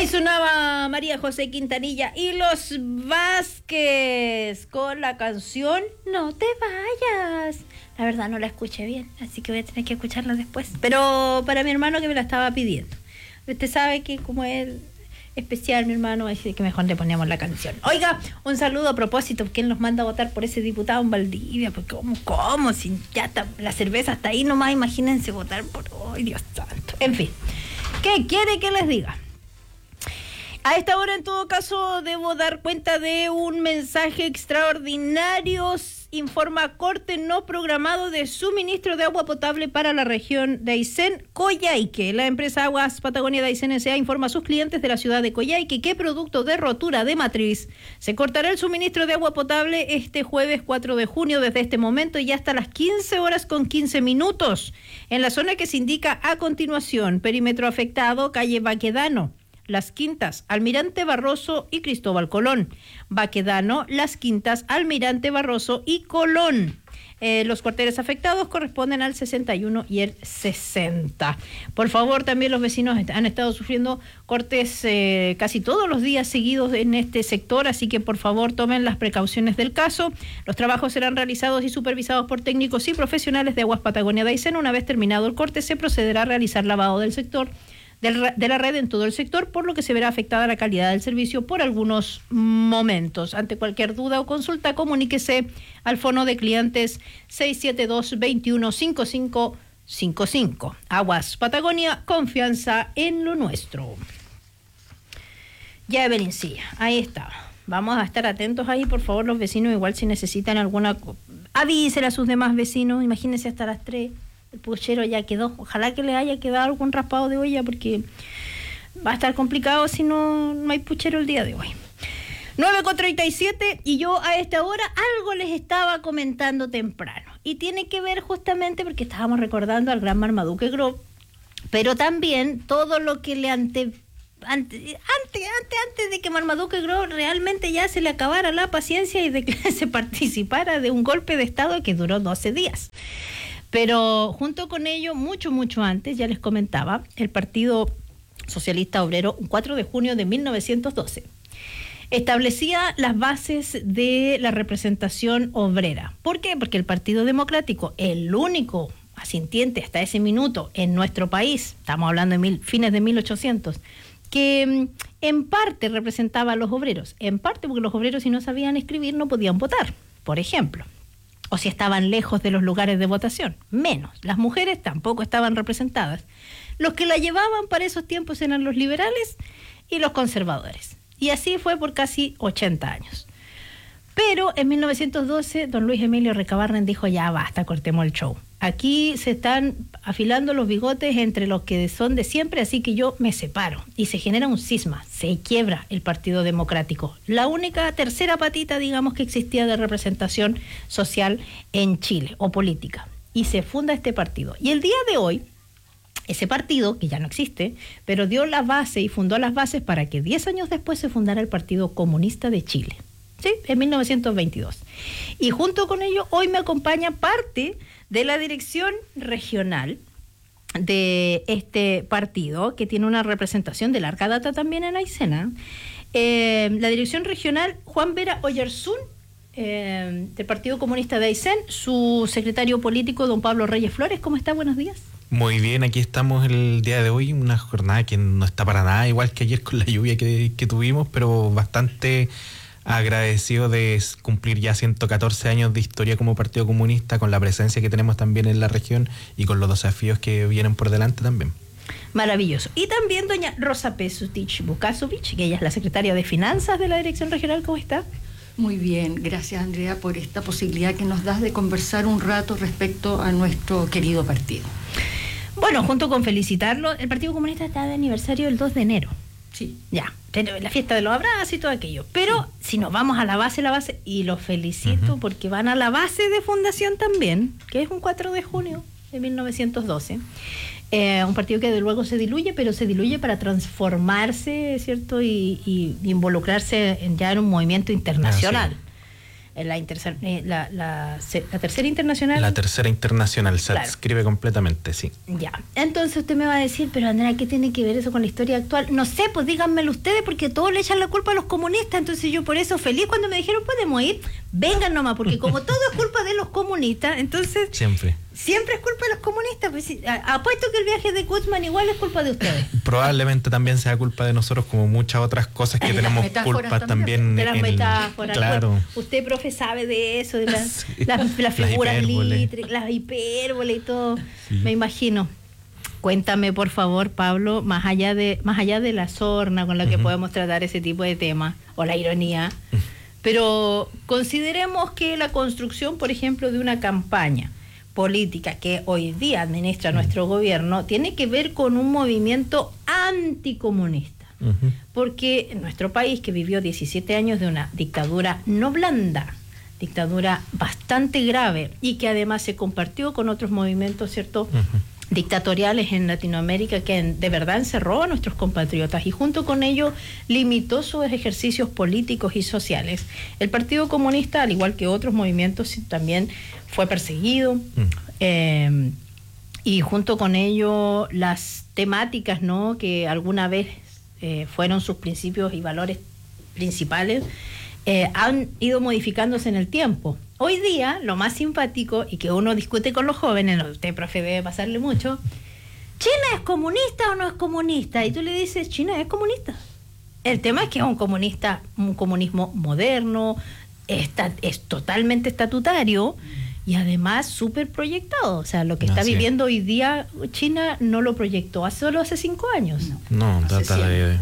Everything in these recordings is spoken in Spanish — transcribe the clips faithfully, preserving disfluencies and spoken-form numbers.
Ahí sonaba María José Quintanilla y los Vázquez con la canción No te vayas. La verdad no la escuché bien, así que voy a tener que escucharla después. Pero para mi hermano que me la estaba pidiendo. Usted sabe que como es especial, mi hermano, así que mejor le ponemos la canción. Oiga, un saludo a propósito, ¿quién nos manda a votar por ese diputado en Valdivia? Pues cómo, cómo, si ya está, la cerveza está ahí nomás, imagínense votar por... ¡Ay, Dios santo! En fin, ¿qué quiere que les diga? A esta hora, en todo caso, debo dar cuenta de un mensaje extraordinario. Informa corte no programado de suministro de agua potable para la región de Aysén, Coyhaique. La empresa Aguas Patagonia de Aysén S A informa a sus clientes de la ciudad de Coyhaique que producto de rotura de matriz se cortará el suministro de agua potable este jueves cuatro de junio desde este momento y hasta las quince horas con quince minutos. En la zona que se indica a continuación, perímetro afectado, calle Baquedano, Las Quintas, Almirante Barroso y Cristóbal Colón. Baquedano, Las Quintas, Almirante Barroso y Colón. Eh, los cuarteles afectados corresponden al sesenta y uno y el sesenta. Por favor, también los vecinos han estado sufriendo cortes eh, casi todos los días seguidos en este sector, así que por favor tomen las precauciones del caso. Los trabajos serán realizados y supervisados por técnicos y profesionales de Aguas Patagonia de Aysén. Una vez terminado el corte, se procederá a realizar lavado del sector de la red en todo el sector, por lo que se verá afectada la calidad del servicio por algunos momentos. Ante cualquier duda o consulta, comuníquese al fono de clientes seis siete dos, dos uno cinco cinco cinco cinco. Aguas Patagonia, confianza en lo nuestro. Ya, Evelincilla, ahí está. Vamos a estar atentos ahí, por favor, los vecinos, igual si necesitan alguna... Avísen a sus demás vecinos, imagínense hasta las tres. El puchero ya quedó, ojalá que le haya quedado algún raspado de olla porque va a estar complicado si no, no hay puchero el día de hoy. nueve con treinta y siete y yo a esta hora algo les estaba comentando temprano y tiene que ver justamente porque estábamos recordando al gran Marmaduke Grove, pero también todo lo que le ante... Antes, antes, antes, antes de que Marmaduke Grove realmente ya se le acabara la paciencia y de que se participara de un golpe de estado que duró doce días. Pero junto con ello, mucho, mucho antes, ya les comentaba, el Partido Socialista Obrero, cuatro de junio de mil novecientos doce, establecía las bases de la representación obrera. ¿Por qué? Porque el Partido Democrático, el único asintiente hasta ese minuto en nuestro país, estamos hablando de mil, fines de mil ochocientos, que en parte representaba a los obreros, en parte porque los obreros si no sabían escribir no podían votar, por ejemplo. O si estaban lejos de los lugares de votación, menos. Las mujeres tampoco estaban representadas. Los que la llevaban para esos tiempos eran los liberales y los conservadores. Y así fue por casi ochenta años. Pero en mil novecientos doce, don Luis Emilio Recabarren dijo, ya basta, cortemos el show. Aquí se están afilando los bigotes entre los que son de siempre, así que yo me separo. Y se genera un cisma, se quiebra el Partido Democrático. La única tercera patita, digamos, que existía de representación social en Chile, o política. Y se funda este partido. Y el día de hoy, ese partido, que ya no existe, pero dio la base y fundó las bases para que diez años después se fundara el Partido Comunista de Chile. Sí, en mil novecientos veintidós. Y junto con ello, hoy me acompaña parte de la dirección regional de este partido, que tiene una representación de larga data también en Aysén. Eh, la dirección regional, Juan Vera Oyarzún, eh, del Partido Comunista de Aysén, su secretario político, don Pablo Reyes Flores. ¿Cómo está? Buenos días. Muy bien, aquí estamos el día de hoy, una jornada que no está para nada igual que ayer con la lluvia que, que tuvimos, pero bastante agradecido de cumplir ya ciento catorce años de historia como Partido Comunista, con la presencia que tenemos también en la región y con los desafíos que vienen por delante también. Maravilloso. Y también doña Rosa Pesutich Vukasovic, que ella es la secretaria de Finanzas de la Dirección Regional. ¿Cómo está? Muy bien, gracias Andrea por esta posibilidad que nos das de conversar un rato respecto a nuestro querido partido. Bueno, junto con felicitarlo, el Partido Comunista está de aniversario el dos de enero. Sí. Ya, la fiesta de los abrazos y todo aquello. Pero sí, si nos vamos a la base, la base, y los felicito uh-huh. porque van a la base de fundación también, que es un cuatro de junio de mil novecientos doce. Eh, un partido que de luego se diluye, pero se diluye para transformarse, ¿cierto? Y, y involucrarse en, ya en un movimiento internacional. Ah, sí. La, interse- eh, la, la, la tercera internacional. La tercera internacional se Claro. adscribe completamente, sí. Ya. Entonces usted me va a decir, pero Andrea, ¿qué tiene que ver eso con la historia actual? No sé, pues díganmelo ustedes, porque todos le echan la culpa a los comunistas. Entonces yo por eso feliz cuando me dijeron, podemos ir, vengan nomás, porque como todo es culpa de los comunistas, entonces Siempre. siempre es culpa de los comunistas. Pues, sí, a- apuesto que el viaje de Kutzman igual es culpa de ustedes. Probablemente también sea culpa de nosotros, como muchas otras cosas que Y las tenemos metáforas culpa también, también. De las en- metáforas. Claro. Bueno, usted, profe, sabe de eso, de las, Sí. las, las Las figuras hipérboles. lítricas, las hipérboles y todo. Sí. Me imagino. Cuéntame, por favor, Pablo, más allá de más allá de la sorna con la que Ujú. podemos tratar ese tipo de temas, o la ironía, pero consideremos que la construcción, por ejemplo, de una campaña política que hoy día administra nuestro gobierno tiene que ver con un movimiento anticomunista. Ujú. Porque en nuestro país, que vivió diecisiete años de una dictadura no blanda, dictadura bastante grave, y que además se compartió con otros movimientos, ¿cierto?, Ujú. dictatoriales en Latinoamérica, que en- de verdad encerró a nuestros compatriotas y junto con ello limitó sus ejercicios políticos y sociales. El Partido Comunista, al igual que otros movimientos, sí, también fue perseguido. Mm. eh, y junto con ello las temáticas, ¿no?, que alguna vez eh, fueron sus principios y valores principales, eh, han ido modificándose en el tiempo. Hoy día, lo más simpático, y que uno discute con los jóvenes, no, usted, profe, debe pasarle mucho, ¿China es comunista o no es comunista? Y tú le dices, China es comunista. El tema es que es un comunista, un comunismo moderno, está, es totalmente estatutario y además súper proyectado. O sea, lo que está Así es. viviendo hoy día China no lo proyectó hace solo hace cinco años. No. No, Hace trata de...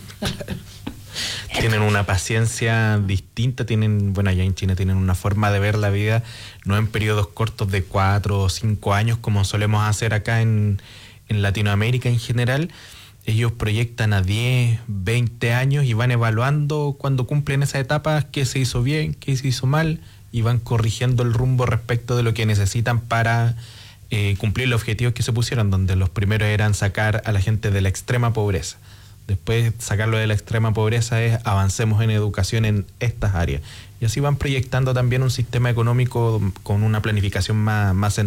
Tienen una paciencia distinta, tienen, bueno, allá en China tienen una forma de ver la vida, no en periodos cortos de cuatro o cinco años como solemos hacer acá en, en Latinoamérica en general. Ellos proyectan a diez, veinte años y van evaluando cuando cumplen esas etapas qué se hizo bien, qué se hizo mal, y van corrigiendo el rumbo respecto de lo que necesitan para eh, cumplir los objetivos que se pusieron, donde los primeros eran sacar a la gente de la extrema pobreza. Después, sacarlo de la extrema pobreza es avancemos en educación en estas áreas. Y así van proyectando también un sistema económico con una planificación más, más